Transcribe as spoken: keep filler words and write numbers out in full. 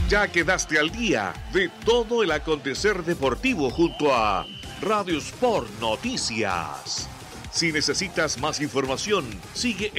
Ya quedaste al día de todo el acontecer deportivo junto a Radio Sport Noticias. Si necesitas más información, sigue